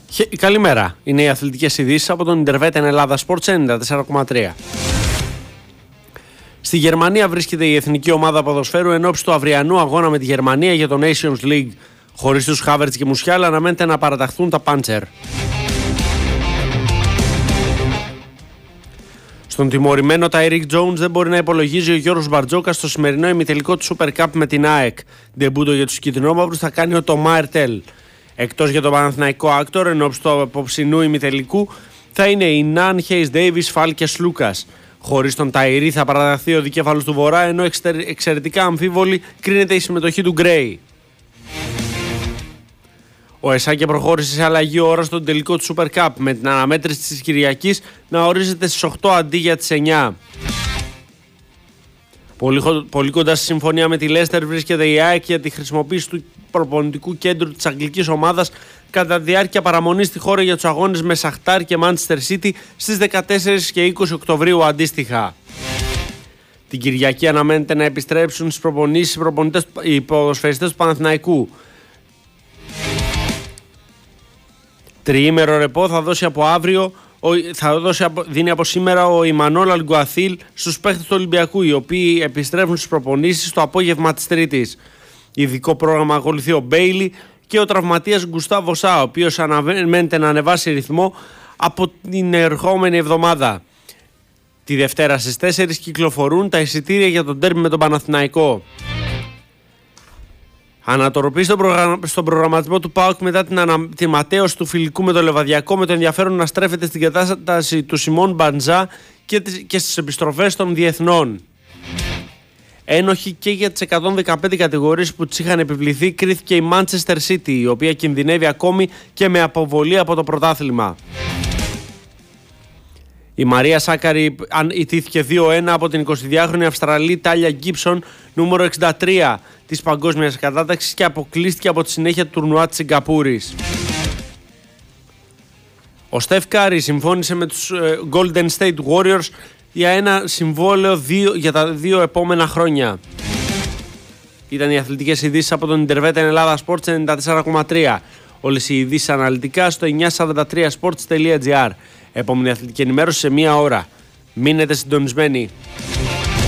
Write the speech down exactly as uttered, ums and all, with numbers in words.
Καλημέρα. Είναι οι αθλητικές ειδήσεις από τον Intervet Ελλάδα Sports ενενήντα τέσσερα κόμμα τρία. Στη Γερμανία βρίσκεται η εθνική ομάδα ποδοσφαίρου εν ώψη του αυριανού αγώνα με τη Γερμανία για το Nations League. Χωρίς τους Χάβερτς και Μουσιάλα αναμένεται να παραταχθούν τα Πάντσερ. Στον τιμωρημένο Τάιρικ Τζόουνς δεν μπορεί να υπολογίζει ο Γιώργος Μπαρτζόκας στο σημερινό ημιτελικό του Super Cup με την ΑΕΚ. Ντεμπούτο για τους κυτρινόμαυρους θα κάνει ο Τομά Ερτέλ. Εκτός για τον Παναθηναϊκό άκτορ εν ώψη του απόψινού ημιτελικού θα είναι οι Ναν, Χέις Ντέιβις, Φάλκες, Λούκας. Χωρίς τον Ταϊρή θα παραταχθεί ο δικέφαλος του Βορρά, ενώ εξαιρετικά αμφίβολη κρίνεται η συμμετοχή του Γκρέι. Ο Εσάκε προχώρησε σε αλλαγή ώρα στον τελικό του Super Cup με την αναμέτρηση της Κυριακής να ορίζεται στις οκτώ αντί για τις εννιά. Πολύ, πολύ κοντά στη συμφωνία με τη Λέστερ βρίσκεται η ΑΕΚ για τη χρησιμοποίηση του προπονητικού κέντρου της αγγλικής ομάδας κατά τη διάρκεια παραμονής στη χώρα για τους αγώνες με Σαχτάρ και Manchester City στις δεκατέσσερις και είκοσι Οκτωβρίου αντίστοιχα. Την Κυριακή αναμένεται να επιστρέψουν στις προπονήσεις οι, οι ποδοσφαιριστές του Παναθηναϊκού. Τριήμερο ρεπό θα δώσει από αύριο, θα δώσει, δίνει από σήμερα ο Ιμανόλ Αλγκουαθίλ στους παίχτες του Ολυμπιακού, οι οποίοι επιστρέφουν στις προπονήσεις το απόγευμα της Τρίτης. Ειδικό πρόγραμμα ακολουθεί ο Μπέιλι και ο τραυματίας Γκουστάβο Σά, ο οποίος αναμένεται να ανεβάσει ρυθμό από την ερχόμενη εβδομάδα. Τη Δευτέρα στις τέσσερις κυκλοφορούν τα εισιτήρια για τον ντέρμπι με τον Παναθηναϊκό. Ανατροπή στον, προγραμμα... στον προγραμματισμό του ΠΑΟΚ μετά την, ανα... τη ματέωση του φιλικού με το Λεβαδιακό, με το ενδιαφέρον να στρέφεται στην κατάσταση του Σιμών Μπαντζά και, τις... και στις επιστροφές των διεθνών. Ένοχοι και για τις εκατόν δεκαπέντε κατηγορίες που τις είχαν επιβληθεί κρίθηκε η Manchester City, η οποία κινδυνεύει ακόμη και με αποβολή από το πρωτάθλημα. Η Μαρία Σάκαρη ιτήθηκε δύο ένα από την εικοσιδυάχρονη Αυστραλή Τάλια Γκίψον, νούμερο εξήντα τρία της παγκόσμιας κατάταξης, και αποκλείστηκε από τη συνέχεια του τουρνουά της Σιγκαπούρης. Ο Στεφ Κάρι συμφώνησε με τους Golden State Warriors για ένα συμβόλαιο δύο, για τα δύο επόμενα χρόνια. Ήταν οι αθλητικές ειδήσεις από τον Intervet Ελλάδα Sports ενενήντα τέσσερα κόμμα τρία. Όλες οι ειδήσεις αναλυτικά στο εννιακόσια σαράντα τρία sports τελεία gr. Επόμενη αθλητική ενημέρωση σε μία ώρα. Μείνετε συντονισμένοι.